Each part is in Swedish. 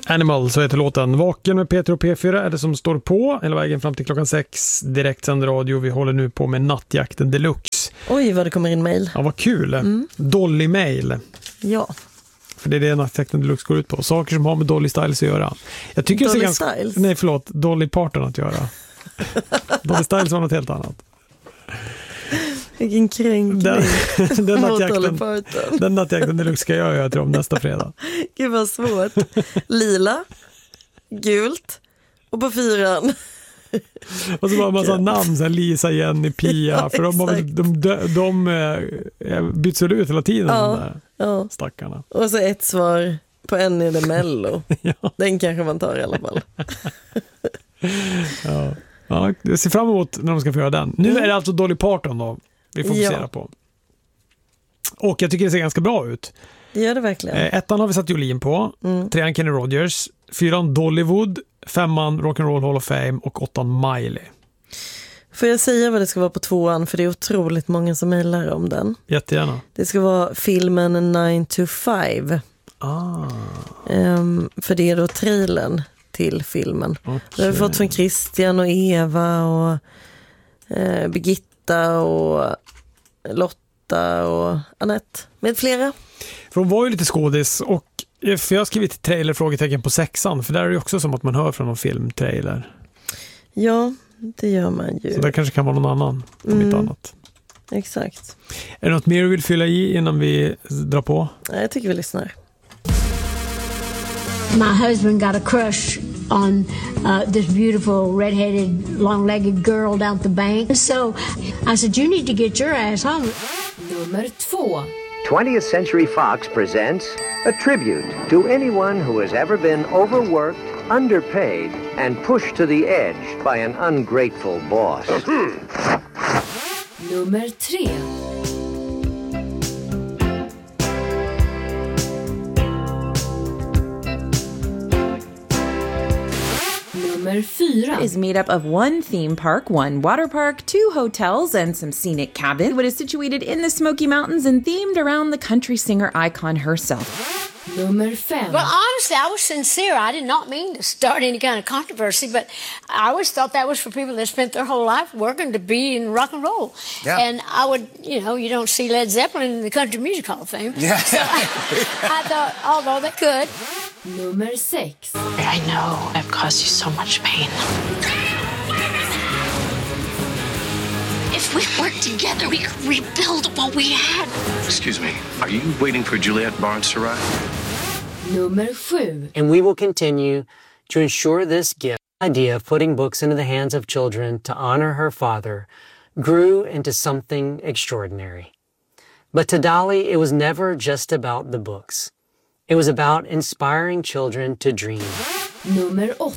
Animal, så heter låten. Vaken med Peter och P4 är det som står på hela vägen fram till klockan 6. Direktsänd radio. Vi håller nu på med Nattjakten Deluxe. Oj, vad det kommer in mejl. Ja, vad kul. Dolly-mail. Ja. För det är det Nattjakten Deluxe går ut på. Saker som har med Dolly Styles att göra. Jag tycker Dolly det är ganska... Styles? Nej, förlåt. Dolly Parton att göra. Dolly Styles var något helt annat. Vilken kränkning. Den nattjakten Deluxe ska jag göra till om nästa fredag. Gud vad svårt. Lila, gult och på 4. Och så bara en massa namn, så här Lisa, Jenny, Pia. Ja, för de byts ut hela tiden, de där stackarna. Och så ett svar på en är det Mello. Ja. Den kanske man tar i alla fall. Ja, jag ser fram emot när de ska få göra den. Nu är det alltså Dolly Parton då vi fokuserar på. Och jag tycker det ser ganska bra ut. Det gör det verkligen. 1 har vi satt Jolin på. 3 Kenny Rogers. 4 Dollywood. 5 Rock'n'Roll Hall of Fame. Och 8 Miley. Får jag säga vad det ska vara på 2? För det är otroligt många som mejlar om den. Jättegärna. Det ska vara filmen 9 to 5. För det är då trailern till filmen. Okay. Det har vi fått från Christian och Eva och Birgitta och Lotta och Annette med flera. För hon var ju lite skådis, och för jag har skrivit trailer frågetecken på 6, för där är det också som att man hör från någon filmtrailer. Ja, det gör man ju. Så det kanske kan vara någon annan om inte annat. Exakt. Är det något mer du vill fylla i innan vi drar på? Nej, jag tycker vi lyssnar. My husband got a crush on this beautiful red-headed, long-legged girl down at the bank. So I said, you need to get your ass home. Nummer 2. 20th Century Fox presents a tribute to anyone who has ever been overworked, underpaid, and pushed to the edge by an ungrateful boss. Nummer 3. Nummer 4 is made up of 1 theme park, 1 water park, 2 hotels, and some scenic cabins. It is situated in the Smoky Mountains and themed around the country singer icon herself. Nummer 5. Well, honestly, I was sincere. I did not mean to start any kind of controversy, but I always thought that was for people that spent their whole life working to be in rock and roll. Yeah. And I would, you don't see Led Zeppelin in the Country Music Hall of Fame. Yeah. So I thought, although they could. Nummer 6. I know I've caused you so much pain. If we worked together, we could rebuild what we had. Excuse me, are you waiting for Juliette Barnes to arrive? Nummer 7. And we will continue to ensure this gift. The idea of putting books into the hands of children to honor her father grew into something extraordinary. But to Dolly, it was never just about the books. It was about inspiring children to dream. Nummer 8.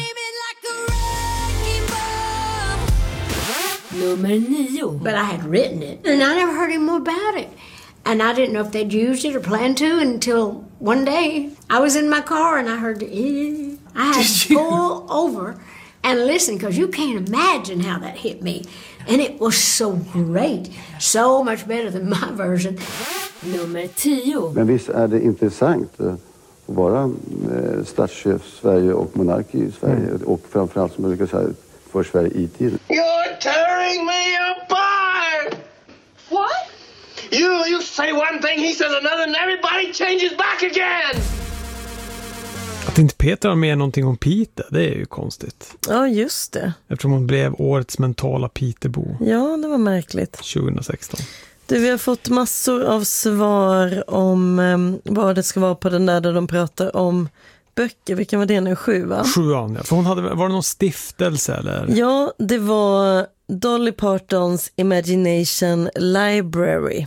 Nummer 9. But I had written it, and I never heard any more about it. And I didn't know if they'd used it or planned to until one day I was in my car and I heard I had to pull over and listen, because you can't imagine how that hit me. And it was so great. So much better than my version. Nummer 10. Men visst är det intressant att vara statschef Sverige och monark i Sverige. Och framförallt, som jag brukar säga, för Sverige i tiden. You're tearing me apart! What? You say one thing, he says another, and everybody changes back again! Att inte Peter har med någonting om Peter, det är ju konstigt. Ja, just det. Eftersom hon blev årets mentala Peterbo. Ja, det var märkligt. 2016. Du, vi har fått massor av svar om vad det ska vara på den där de pratar om böcker. Vilken var det nu? 7, va? 7, ja. För hon var det någon stiftelse eller? Ja, det var Dolly Partons Imagination Library.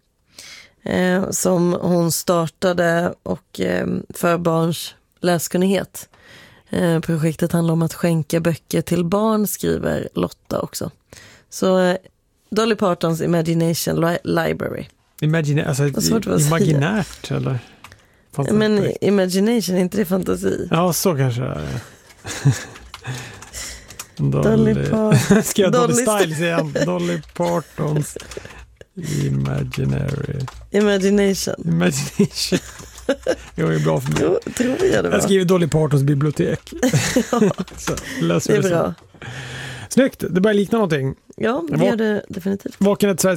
Som hon startade och för barns läskunnighet. Projektet handlar om att skänka böcker till barn, skriver Lotta också. Så Dolly Partons Imagination Library. Alltså imaginärt eller? Men imagination, inte det fantasi? Ja, så kanske det är. Dolly Parton. Ska jag Dolly Styles igen? Dolly Partons Imagination. Det var ju bra för mig. Tror jag det var. Jag skriver Dolly Partons bibliotek. Så, det är bra. Snyggt, det börjar likna någonting. Ja, det gör det definitivt. Vaken ett